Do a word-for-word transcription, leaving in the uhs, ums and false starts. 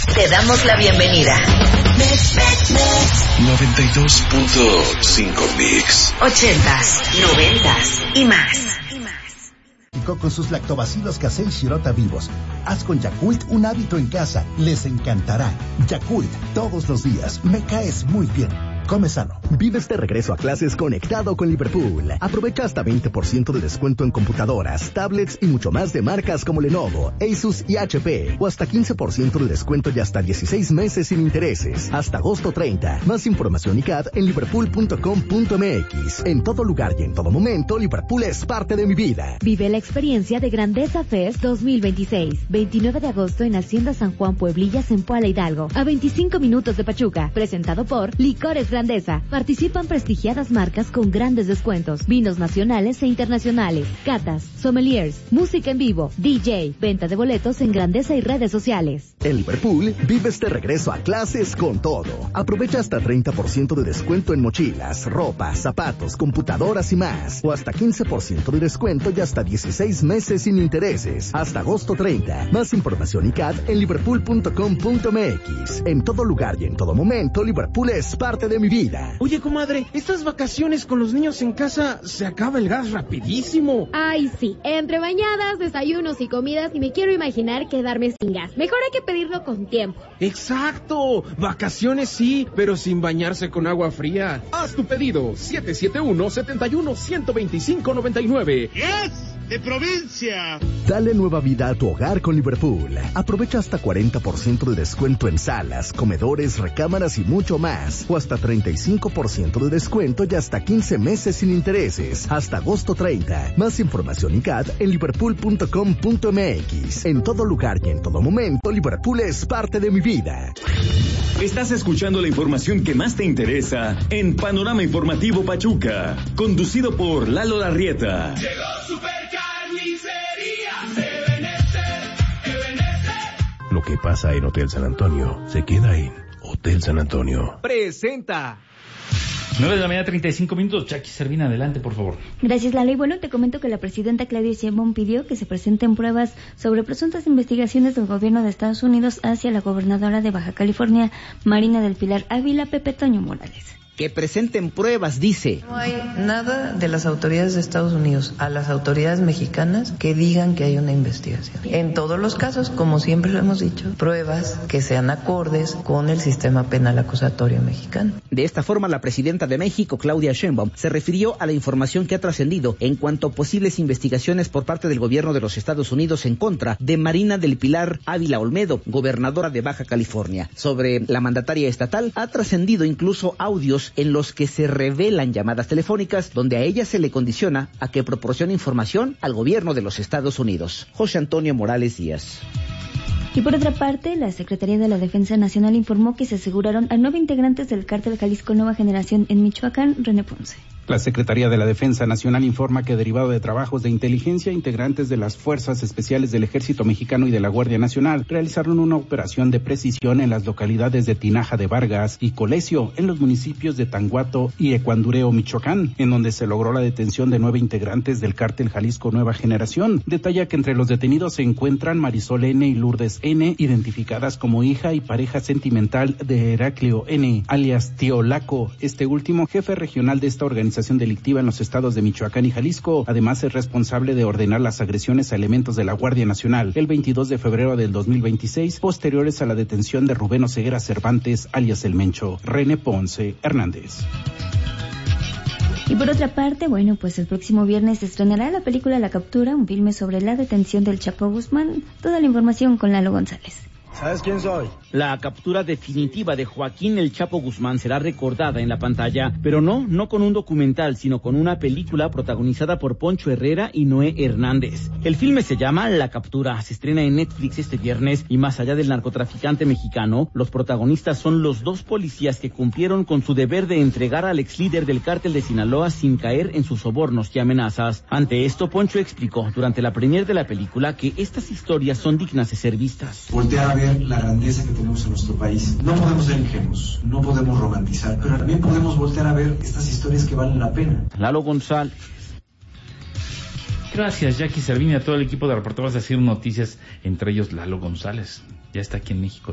Te damos la bienvenida. noventa y dos punto cinco Mix. Ochentas, noventas y más. Con sus lactobacilos Casey Shirota vivos. Haz con Yakult un hábito en casa. Les encantará. Yakult, todos los días. Me caes muy bien. Come sano. Vives de regreso a clases conectado con Liverpool. Aprovecha hasta veinte por ciento de descuento en computadoras, tablets y mucho más de marcas como Lenovo, Asus y H P. O hasta quince por ciento de descuento y hasta dieciséis meses sin intereses. Hasta agosto treinta. Más información y C A D en liverpool punto com punto m x. En todo lugar y en todo momento, Liverpool es parte de mi vida. Vive la experiencia de Grandeza Fest dos mil veintiséis. veintinueve de agosto en Hacienda San Juan Pueblillas en Puala Hidalgo. A veinticinco minutos de Pachuca. Presentado por Licores Grandeza. Participan prestigiadas marcas con grandes descuentos. Vinos nacionales e internacionales. Catas, sommeliers, música en vivo, D J, venta de boletos en Grandeza y redes sociales. En Liverpool, vives de regreso a clases con todo. Aprovecha hasta treinta por ciento de descuento en mochilas, ropa, zapatos, computadoras y más. O hasta quince por ciento de descuento y hasta dieciséis meses sin intereses. Hasta agosto treinta. Más información y C A D en liverpool punto com punto m x. En todo lugar y en todo momento, Liverpool es parte de mi vida. Oye, comadre, estas vacaciones con los niños en casa se acaba el gas rapidísimo. Ay, sí. Entre bañadas, desayunos y comidas, y me quiero imaginar quedarme sin gas. Mejor hay que pedirlo con tiempo. Exacto. Vacaciones sí, pero sin bañarse con agua fría. Haz tu pedido. siete siete uno, siete uno, uno dos cinco, nueve nueve. ¡Yes! ¡De provincia! Dale nueva vida a tu hogar con Liverpool. Aprovecha hasta cuarenta por ciento de descuento en salas, comedores, recámaras y mucho más. O hasta treinta y cinco por ciento de descuento y hasta quince meses sin intereses. Hasta agosto treinta. Más información y C A D en liverpool punto com punto m x. En todo lugar y en todo momento, Liverpool es parte de mi vida. Estás escuchando la información que más te interesa en Panorama Informativo Pachuca. Conducido por Lalo Larrieta. Llegó Supercarnicería Ebenezer, Ebenezer. Lo que pasa en Hotel San Antonio se queda en Hotel San Antonio. Presenta. nueve de la mañana, treinta y cinco minutos. Jackie Servina, adelante, por favor. Gracias, Lalo. Y bueno, te comento que la presidenta Claudia Sheinbaum pidió que se presenten pruebas sobre presuntas investigaciones del gobierno de Estados Unidos hacia la gobernadora de Baja California, Marina del Pilar Ávila, Pepe Toño Morales. Que presenten pruebas, dice. No hay nada de las autoridades de Estados Unidos a las autoridades mexicanas que digan que hay una investigación. En todos los casos, como siempre lo hemos dicho, pruebas que sean acordes con el sistema penal acusatorio mexicano. De esta forma, la presidenta de México, Claudia Sheinbaum, se refirió a la información que ha trascendido en cuanto a posibles investigaciones por parte del gobierno de los Estados Unidos en contra de Marina del Pilar Ávila Olmedo, gobernadora de Baja California. Sobre la mandataria estatal, ha trascendido incluso audios en los que se revelan llamadas telefónicas donde a ella se le condiciona a que proporcione información al gobierno de los Estados Unidos. José Antonio Morales Díaz. Y por otra parte, la Secretaría de la Defensa Nacional informó que se aseguraron a nueve integrantes del cártel Jalisco Nueva Generación en Michoacán. René Ponce. La Secretaría de la Defensa Nacional informa que, derivado de trabajos de inteligencia, integrantes de las Fuerzas Especiales del Ejército Mexicano y de la Guardia Nacional realizaron una operación de precisión en las localidades de Tinaja de Vargas y Colesio, en los municipios de Tanguato y Ecuandureo, Michoacán, en donde se logró la detención de nueve integrantes del cártel Jalisco Nueva Generación. Detalla que entre los detenidos se encuentran Marisol N. y Lourdes N., identificadas como hija y pareja sentimental de Heraclio N., alias Tío Laco, este último jefe regional de esta organización delictiva en los estados de Michoacán y Jalisco. Además, es responsable de ordenar las agresiones a elementos de la Guardia Nacional el veintidós de febrero del dos mil veintiséis, posteriores a la detención de Rubén Oseguera Cervantes, alias El Mencho. René Ponce Hernández. Y por otra parte, bueno, pues el próximo viernes se estrenará la película La Captura, un filme sobre la detención del Chapo Guzmán. Toda la información con Lalo González. ¿Sabes quién soy? La captura definitiva de Joaquín El Chapo Guzmán será recordada en la pantalla, pero no, no con un documental, sino con una película protagonizada por Poncho Herrera y Noé Hernández. El filme se llama La Captura, se estrena en Netflix este viernes y más allá del narcotraficante mexicano, los protagonistas son los dos policías que cumplieron con su deber de entregar al ex líder del cártel de Sinaloa sin caer en sus sobornos y amenazas. Ante esto, Poncho explicó durante la premier de la película que estas historias son dignas de ser vistas. Voltear a ver la grandeza que tenemos en nuestro país. No podemos ser ingenuos, no podemos romantizar, pero también podemos voltear a ver estas historias que valen la pena. Lalo González. Gracias, Jackie Servini, a todo el equipo de reporteros de Hacer Noticias, entre ellos Lalo González. Ya está aquí en México.